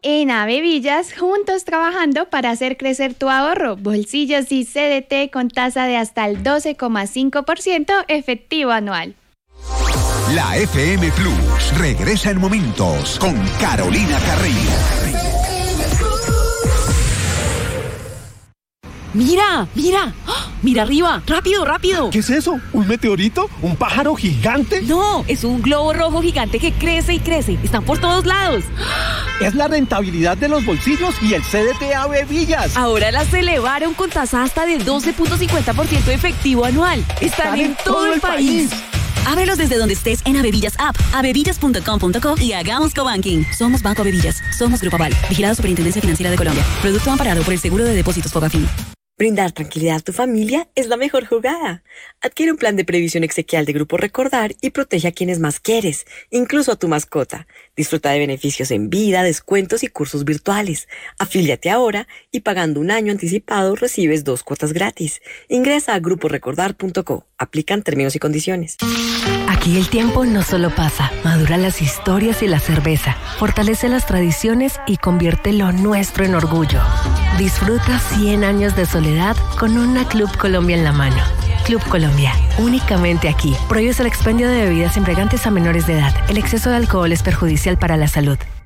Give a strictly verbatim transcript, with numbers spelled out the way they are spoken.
En Avevillas, juntos trabajando para hacer crecer tu ahorro. Bolsillos y C D T con tasa de hasta el doce coma cinco por ciento efectivo anual. La F M Plus regresa en momentos con Carolina Carrillo. ¡Mira! ¡Mira! ¡Oh! ¡Mira arriba! ¡Rápido, rápido! ¿Qué es eso? ¿Un meteorito? ¿Un pájaro gigante? No, es un globo rojo gigante que crece y crece. Están por todos lados. Es la rentabilidad de los bolsillos y el C D T Avevillas. Ahora las elevaron con tasa hasta de doce punto cincuenta por ciento efectivo anual. Están, Están en, en todo, todo el país. país. Ábrelos desde donde estés en Avevillas App, avevillas punto com punto co y hagamos cobanking. Somos Banco Avevillas. Somos Grupo Aval. Vigilado Superintendencia Financiera de Colombia. Producto amparado por el Seguro de Depósitos Fogafín. Brindar tranquilidad a tu familia es la mejor jugada. Adquiere un plan de previsión exequial de Grupo Recordar y protege a quienes más quieres, incluso a tu mascota. Disfruta de beneficios en vida, descuentos y cursos virtuales. Afíliate ahora y pagando un año anticipado recibes dos cuotas gratis. Ingresa a grupo recordar punto co. Aplican términos y condiciones. Aquí el tiempo no solo pasa, madura las historias y la cerveza, fortalece las tradiciones y convierte lo nuestro en orgullo. Disfruta cien años de soledad con una Club Colombia en la mano. Club Colombia, únicamente aquí. Prohíbes el expendio de bebidas embriagantes a menores de edad. El exceso de alcohol es perjudicial para la salud.